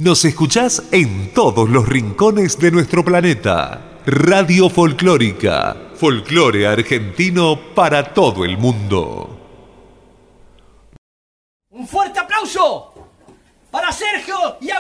Nos escuchás en todos los rincones de nuestro planeta. Radio Folclórica. Folclore argentino para todo el mundo. ¡Un fuerte aplauso para Sergio y